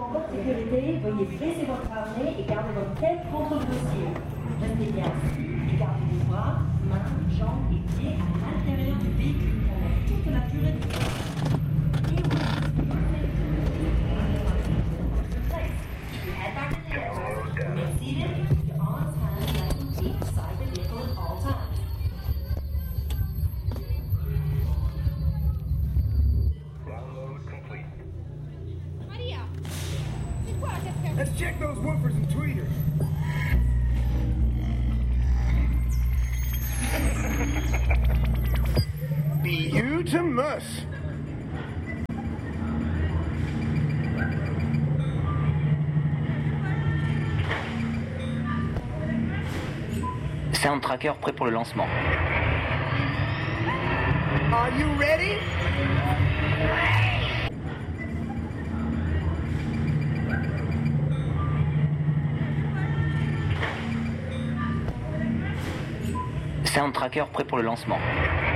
en bonne sécurité, veuillez baisser votre harnais et garder votre tête contre le dossier. Restez bien assis et gardez les bras, mains, jambes et pieds à l'intérieur du véhicule pendant toute la durée du vol. Et oui, head back to the aircraft, remain seated, keep your arms, hands, legs and feet beside the vehicle at all times. Maria, c'est quoi la casquette? Let's check those woofers and tweeters. Be you to mus. Sound tracker prêt pour le lancement. Are you ready? Sound tracker prêt pour le lancement.